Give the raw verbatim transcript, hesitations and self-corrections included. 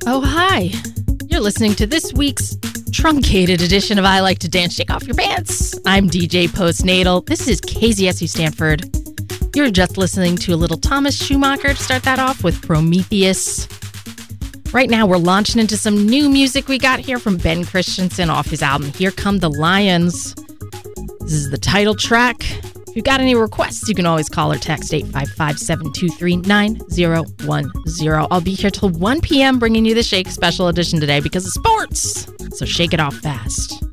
Oh, hi. You're listening to this week's truncated edition of I Like to Dance, Shake Off Your Pants. I'm D J Postnatal. This is K Z S U Stanford. You're just listening to a little Thomas Schumacher to start that off with Prometheus. Right now, we're launching into some new music we got here from Ben Christensen off his album, Here Come the Lions. This is the title track. If you've got any requests, you can always call or text eight five five, seven two three, nine zero one zero. I'll be here till one p.m. bringing you the Shake Special Edition today because of sports. So shake it off fast.